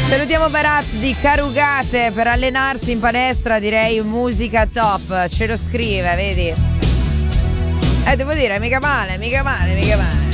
Salutiamo Baraz di Carugate, per allenarsi in palestra direi musica top, ce lo scrive, vedi? Devo dire, mica male.